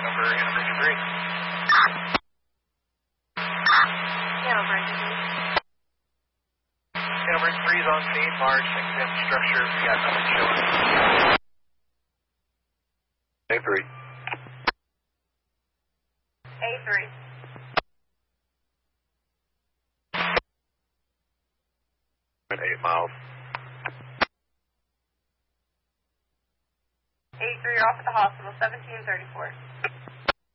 Hanover, Hanover 3. Hanover 3. Hanover 3 is on scene, large exam structure, we got nothing showing. A3. A3. 8 miles. A3, you're off at the hospital, 1734.